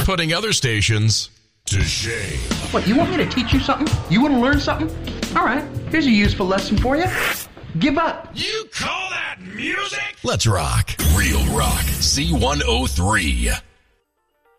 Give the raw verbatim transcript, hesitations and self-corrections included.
putting other stations to shame. What, you want me to teach you something? You want to learn something? All right, here's a useful lesson for you. Give up. You call that music? Let's rock. Real Rock C one oh three.